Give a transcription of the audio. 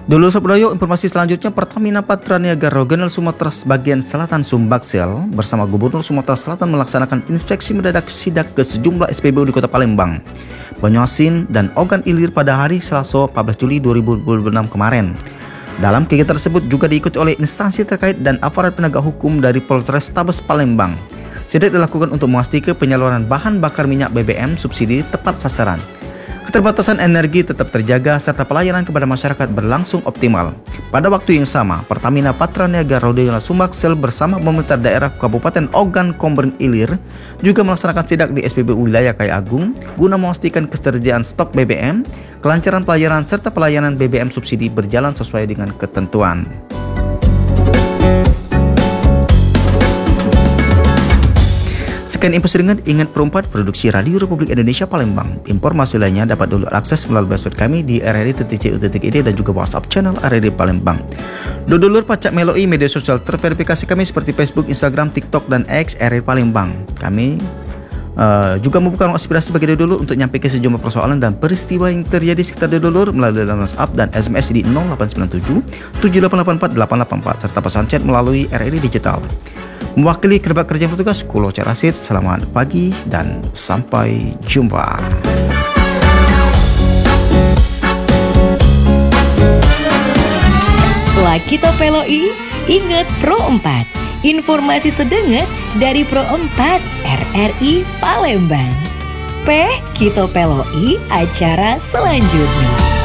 Dulu Sabdoyo, informasi selanjutnya Pertamina Patraniaga Regional Sumatera bagian Selatan Sumbaksel bersama Gubernur Sumatera Selatan melaksanakan inspeksi mendadak sidak ke sejumlah SPBU di Kota Palembang, Banyuasin, dan Ogan Ilir pada hari Selasa 14 Juli 2026 kemarin. Dalam kegiatan tersebut juga diikuti oleh instansi terkait dan aparat penegak hukum dari Polrestabes Palembang. Sidak dilakukan untuk memastikan penyaluran bahan bakar minyak BBM subsidi tepat sasaran, keterbatasan energi tetap terjaga, serta pelayanan kepada masyarakat berlangsung optimal. Pada waktu yang sama, Pertamina Patraniaga Regional Sumbaksel bersama pemerintah daerah Kabupaten Ogan Komering Ilir juga melaksanakan sidak di SPBU wilayah Kaya Agung guna memastikan ketersediaan stok BBM, kelancaran pelayanan serta pelayanan BBM subsidi berjalan sesuai dengan ketentuan. Sekian info seringan, ingat perempat produksi Radio Republik Indonesia Palembang. Informasi lainnya dapat dulu akses melalui website kami di rri.cu.id dan juga WhatsApp channel RRI Palembang. Dulur pacak meloi media sosial terverifikasi kami seperti Facebook, Instagram, TikTok, dan X RRI Palembang. Kami juga membuka ruang aspirasi bagi dulur untuk nyampaikan sejumlah persoalan dan peristiwa yang terjadi sekitar dulur melalui WhatsApp dan SMS di 0897 7884 884 serta pesan chat melalui RRI Digital. Mewakili kerabat kerja petugas, Kulo Carasit, selamat pagi dan sampai jumpa. Lakito Peloi, ingat Pro 4. Informasi sedenget dari Pro 4 RRI Palembang. Kito Peloi, acara selanjutnya.